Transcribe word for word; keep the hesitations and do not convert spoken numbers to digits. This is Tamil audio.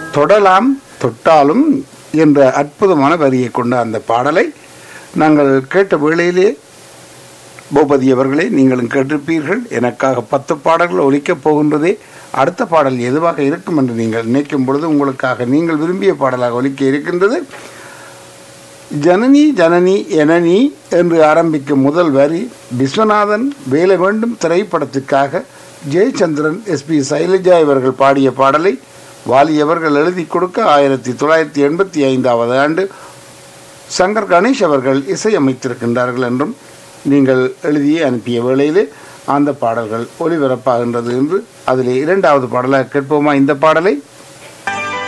தொடலாம் தொட்டாலும் என்ற அற்புதமான வரியை கொண்ட அந்த பாடலை நாங்கள் கேட்ட வேளையிலே பூபதி அவர்களே நீங்களும் கேட்டிருப்பீர்கள். எனக்காக பத்து பாடல்கள் ஒலிக்கப் போகின்றதே, அடுத்த பாடல் எதுவாக இருக்கும் என்று நீங்கள் நினைக்கும் பொழுது உங்களுக்காக நீங்கள் விரும்பிய பாடலாக ஒலிக்க இருக்கின்றது. ஜனனி ஜனனி எனனி என்று ஆரம்பிக்கும் முதல் வரி விஸ்வநாதன் வேலை வேண்டும் திரைப்படத்திற்காக ஜெயச்சந்திரன் எஸ்பி சைலஜா இவர்கள் பாடிய பாடலை வாலி அவர்கள் எழுதி கொடுக்க ஆயிரத்தி தொள்ளாயிரத்தி எண்பத்தி ஐந்தாவது ஆண்டு சங்கர் கணேஷ் அவர்கள் இசையமைத்திருக்கின்றார்கள் என்றும் நீங்கள் எழுதியே அனுப்பிய வேளையிலே அந்த பாடல்கள் ஒளிபரப்பாகின்றது என்று அதிலே இரண்டாவது பாடலாக கேட்போமா இந்த பாடலை?